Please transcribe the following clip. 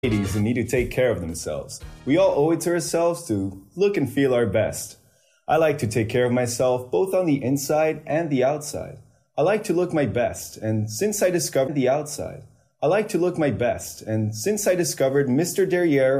ladies who need to take care of themselves. We all owe it to ourselves to look and feel our best. I like to take care of myself both on the inside and the outside. I like to look my best, and since I discovered the outside, I like to look my best, and since I discovered Mr. Derriere